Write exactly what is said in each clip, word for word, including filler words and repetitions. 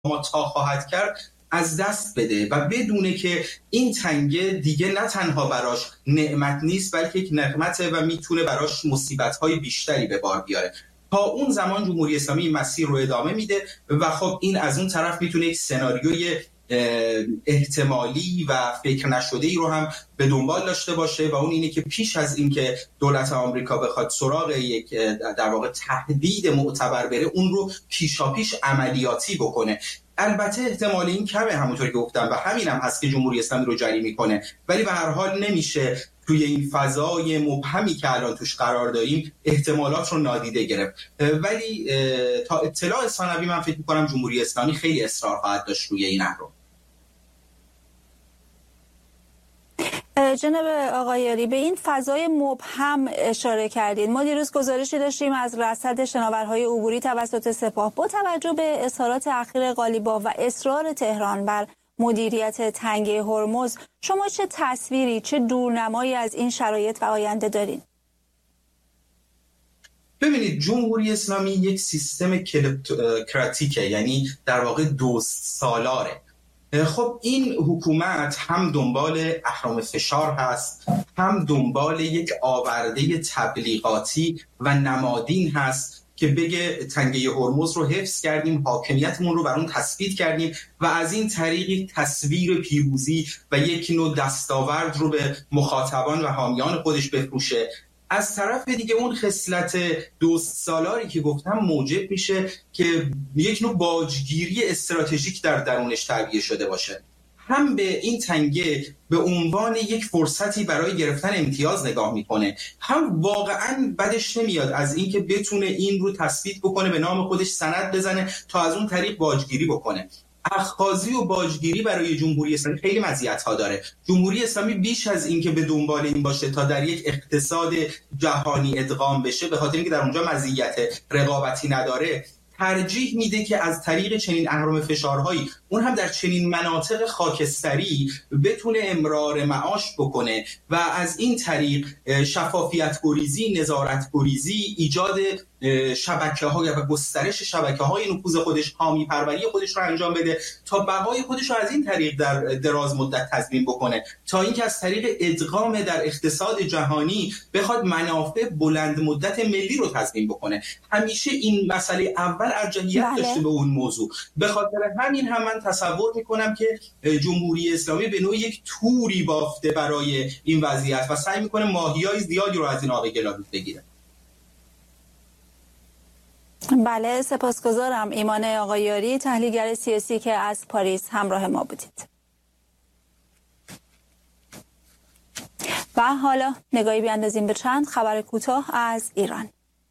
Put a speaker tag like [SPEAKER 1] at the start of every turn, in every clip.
[SPEAKER 1] ما تا خواهد کرد از دست بده و بدونه که این تنگه دیگه نه تنها براش نعمت نیست بلکه یک نقمته و میتونه براش مصیبت‌های بیشتری به بار بیاره. تا اون زمان جمهوری اسلامی این مسیر رو ادامه میده و خب این از اون طرف میتونه یک سناریوی احتمالی و فکر نشده‌ای رو هم به دنبال داشته باشه و اون اینه که پیش از اینکه دولت آمریکا بخواد سراغ یک در واقع تهدید معتبر بره اون رو پیشاپیش عملیاتی بکنه. البته احتمال این کمه همونطور که گفتم و همین هم هست که جمهوری اسلامی رو جری میکنه، ولی به هر حال نمیشه توی این فضای مبهمی که الان توش قرار داریم احتمالات رو نادیده گرفت. ولی تا اطلاع ثانوی من فکر میکنم جمهوری اسلامی خیلی اصرار خواهد داشت روی این امر.
[SPEAKER 2] جناب آقای یاری به این فضای مبهم اشاره کردید. ما دیروز گزارشی داشتیم از رصد شناورهای عبوری توسط سپاه با توجه به اظهارات اخیر قالیباف و اصرار تهران بر مدیریت تنگه هرمز. شما چه تصویری، چه دورنمایی از این شرایط و آینده دارین؟
[SPEAKER 1] ببینید جمهوری اسلامی یک سیستم کلپتوکراتیکه، یعنی در واقع دوست سالاره. خب این حکومت هم دنبال اهرم فشار هست، هم دنبال یک آورده تبلیغاتی و نمادین هست که بگه تنگه هرمز رو حفظ کردیم، حاکمیتمون رو بر اون تثبیت کردیم و از این طریق تصویر پیروزی و یک نوع دستاورد رو به مخاطبان و حامیان خودش بفروشه. از طرف دیگه اون خصلت دوست سالاری که گفتم موجب میشه که یک نوع باجگیری استراتژیک در درونش تعبیه شده باشه. هم به این تنگه به عنوان یک فرصتی برای گرفتن امتیاز نگاه میکنه، هم واقعا بدش نمیاد از اینکه بتونه این رو تثبیت بکنه، به نام خودش سند بزنه تا از اون طریق باجگیری بکنه. اخاذی و باجگیری برای جمهوری اسلامی خیلی مزیت‌ها داره. جمهوری اسلامی بیش از این که به دنبال این باشه تا در یک اقتصاد جهانی ادغام بشه، به خاطر اینکه در اونجا مزیت رقابتی نداره، ترجیح میده که از طریق چنین اهرم فشارهایی، اون هم در چنین مناطق خاکستری، بتونه امرار معاش بکنه و از این طریق شفافیت گریزی، نظارت گریزی، ایجاد شبکه‌های و گسترش شبکه‌های نفوذ خودش، حامی پروری خودش رو انجام بده تا بقای خودش رو از این طریق در دراز مدت تضمین بکنه، تا اینکه از طریق ادغام در اقتصاد جهانی بخواد منافع بلند مدت ملی رو تضمین بکنه. همیشه این مسئله اول ارجحیت
[SPEAKER 2] بله.
[SPEAKER 1] داشته به اون موضوع. به خاطر همین هم من تصور میکنم که جمهوری اسلامی به نوعی یک توری بافته برای این وضعیت و سعی میکنه ماهیای زیادی رو از این آب گلالود بگیره.
[SPEAKER 2] بله، سپاسگزارم. ایمان آقای یاری، تحلیلگر سیاسی که از پاریس همراه ما بودید. و حالا نگاهی بیاندازیم به چند خبر کوتاه از ایران.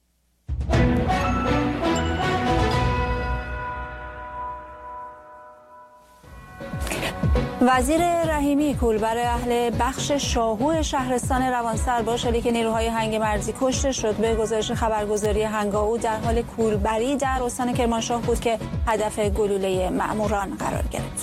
[SPEAKER 2] وزیر رحیمی کولبر اهل بخش شاهو شهرستان روانسر با شلیک نیروهای هنگ مرزی کشته شد. به گزارش خبرگزاری هنگاو در حال کولبری در استان کرمانشاه بود که هدف گلوله مأموران قرار گرفت.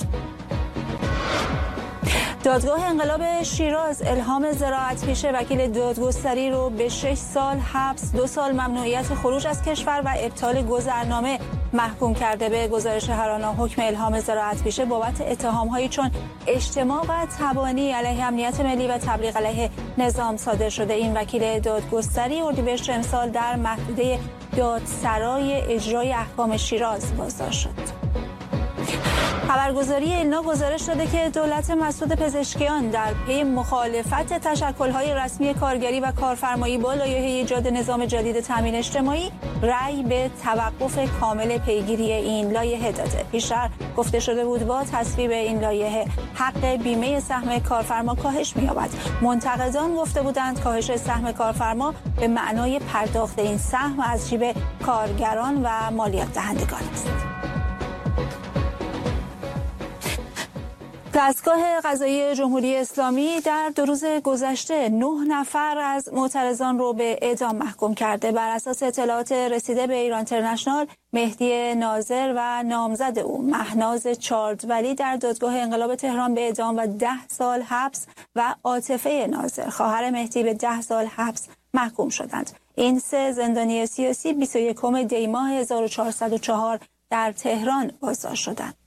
[SPEAKER 2] دادگاه انقلاب شیراز الهام زراعت‌پیشه وکیل دادگستری رو به شش سال حبس، دو سال ممنوعیت خروج از کشور و ابطال گذرنامه محکوم کرده. به گزارش هرانا حکم الهام زراعت‌پیشه بابت اتهام‌هایی چون اجتماع و تبانی علیه امنیت ملی و تبلیغ علیه نظام صادر شده. این وکیل دادگستری اردیبهشت امسال در محدوده دادسرای اجرای احکام شیراز بازداشت شد. خبرگزاری ایلنا گزارش داده که دولت مسعود پزشکیان در پی مخالفت تشکل‌های رسمی کارگری و کارفرمایی با لایحه ایجاد نظام جدید تامین اجتماعی رأی به توقف کامل پیگیری این لایحه داده. پیشتر گفته شده بود با تصویب این لایحه حق بیمه سهم کارفرما کاهش می‌یابد. منتقدان گفته بودند کاهش سهم کارفرما به معنای پرداخت این سهم از جیب کارگران و مالیات دهندگان است. دستگاه قضایی جمهوری اسلامی در دو روز گذشته نه نفر از معترضان رو به اعدام محکوم کرده. بر اساس اطلاعات رسیده به ایران اینترنشنال، مهدی ناظر و نامزد او مهناز چاردولی در دادگاه انقلاب تهران به اعدام و ده سال حبس و عاطفه ناظر خواهر مهدی به ده سال حبس محکوم شدند. این سه زندانی سیاسی بیست و یکم دی ماه هزار و چهارصد و چهار در تهران بازداشت شدند.